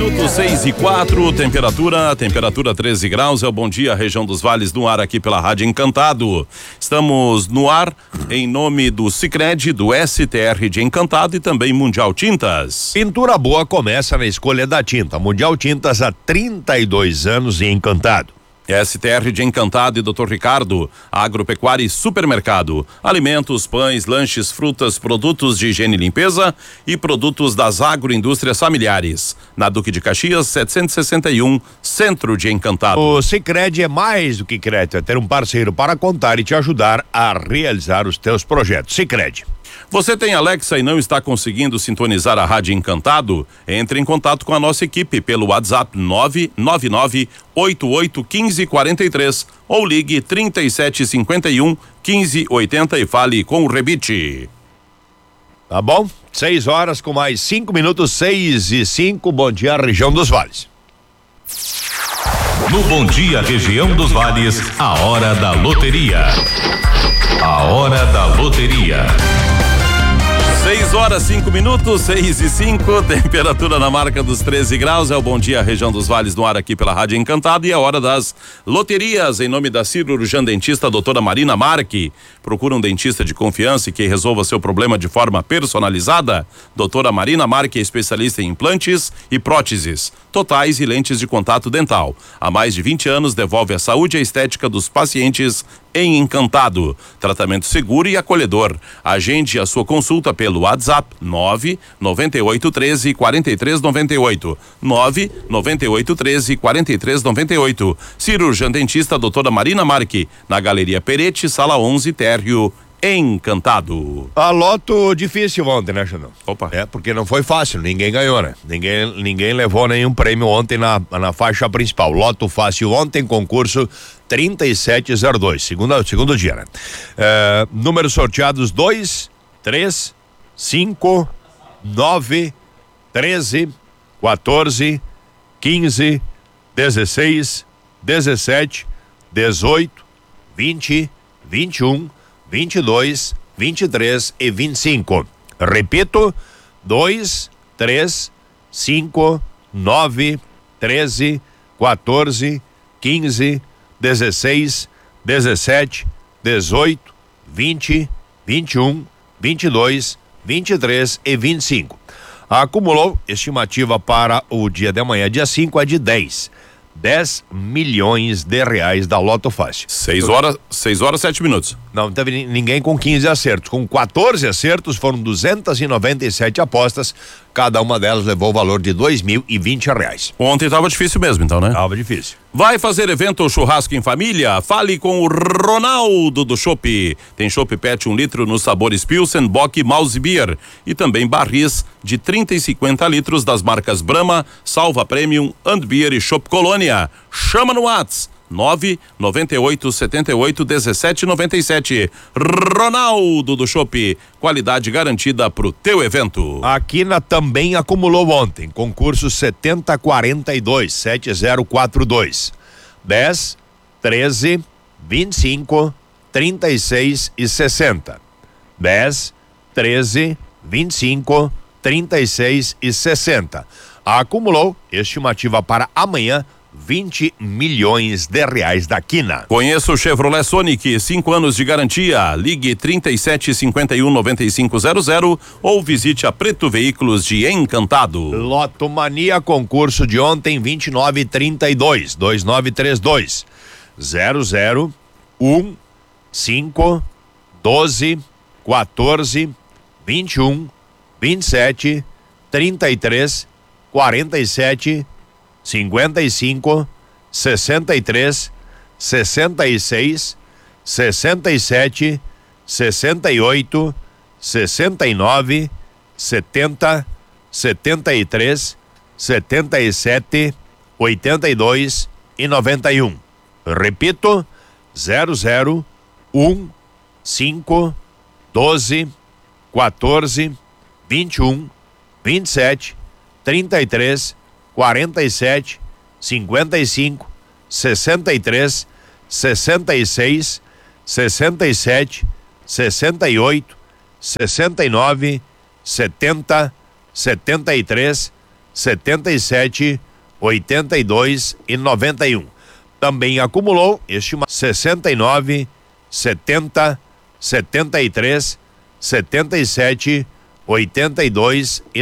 minutos, 6:04, temperatura 13 graus. É o Bom Dia, região dos Vales, no ar aqui pela Rádio Encantado. Estamos no ar em nome do Sicredi, do STR de Encantado e também Mundial Tintas. Pintura boa começa na escolha da tinta. Mundial Tintas há 32 anos em Encantado. STR de Encantado e Dr. Ricardo, Agropecuária e Supermercado, alimentos, pães, lanches, frutas, produtos de higiene e limpeza e produtos das agroindústrias familiares. Na Duque de Caxias, 761, Centro de Encantado. O Sicredi é mais do que crédito, é ter um parceiro para contar e te ajudar a realizar os teus projetos. Sicredi. Você tem Alexa e não está conseguindo sintonizar a Rádio Encantado? Entre em contato com a nossa equipe pelo WhatsApp 999-881543 ou ligue 3751-1580 e fale com o Rebite. Tá bom? 6 horas com mais 5 minutos, 6:05. Bom dia, região dos Vales. No Bom Dia, região dos Vales, a hora da loteria. A hora da loteria. 6 horas, 5 minutos, 6:05, temperatura na marca dos 13 graus. É o Bom Dia, região dos Vales, no ar aqui pela Rádio Encantado, e é a hora das loterias, em nome da cirurgiã dentista doutora Marina Marque. Procura um dentista de confiança e que resolva seu problema de forma personalizada. Doutora Marina Marque é especialista em implantes e próteses totais e lentes de contato dental. Há mais de 20 anos devolve a saúde e a estética dos pacientes em Encantado. Tratamento seguro e acolhedor. Agende a sua consulta pelo WhatsApp 99813-4398. 99813-4398. Cirurgiã dentista doutora Marina Marque, na Galeria Perete, sala 11, térreo, Encantado. A loto difícil ontem, né, Xandão? Opa. É, porque não foi fácil, ninguém ganhou, né? Ninguém levou nenhum prêmio ontem na faixa principal. Loto fácil ontem, concurso 3702, segundo dia, né? Números sorteados 2, 3, 5, 9, 13, 14, 15, 16, 17, 18, 20, 21, 22, 23 e 25. Repito, 2, 3, 5, 9, 13, 14, 15, 16, 17, 18, 20, 21, 22, 23 e 25. Acumulou, estimativa para o dia de amanhã, dia 5, é de 10 milhões de reais da Loto Fácil. 6 horas, 7 minutos. Não teve ninguém com 15 acertos. Com 14 acertos, foram 297 apostas. Cada uma delas levou o valor de R$2.020. Ontem tava difícil mesmo, então, né? Tava difícil. Vai fazer evento ou churrasco em família? Fale com o Ronaldo do Chopp. Tem Chopp Pet 1 litro nos sabores Pilsen, Bock e Mouse Beer. E também barris de 30 e 50 litros das marcas Brahma, Salva Premium, Beer e Chopp Colônia. Chama no WhatsApp 998781797. Ronaldo do Chopp, qualidade garantida pro teu evento. A Quina também acumulou ontem, concurso 7042, 7042. 10, 13, 25, 36 e 60. 10, 13, 25, 36 e 60. Acumulou, estimativa para amanhã, 20 milhões de reais da Quina. Conheça o Chevrolet Sonic, 5 anos de garantia. Ligue 3751-9500 ou visite a Preto Veículos de Encantado. Loto Mania, concurso de ontem, 2932, 2932. 00, 1, 5, 12, 14, 21, 27, 33, 47, 55, 63, 66, 67, 68, 69, 70, 73, 77, 82 e 91. Repito, 00, 1, 5, 12, 14, 21, 27, 33, 47, 55, 63, 66, 67, 68, 69, 70, 73, 77, 82 e 91. Também acumulou 69, 70, 73, 77, 82 e